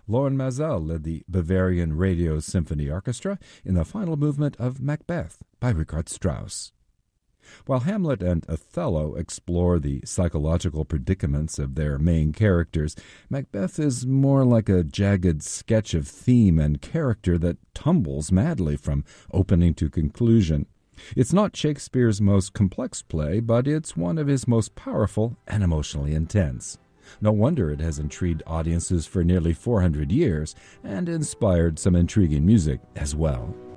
Lorne Mazel led the Bavarian Radio Symphony Orchestra in the final movement of Macbeth by Richard Strauss. While Hamlet and Othello explore the psychological predicaments of their main characters, Macbeth is more like a jagged sketch of theme and character that tumbles madly from opening to conclusion. It's not Shakespeare's most complex play, but it's one of his most powerful and emotionally intense. No wonder it has intrigued audiences for nearly 400 years and inspired some intriguing music as well.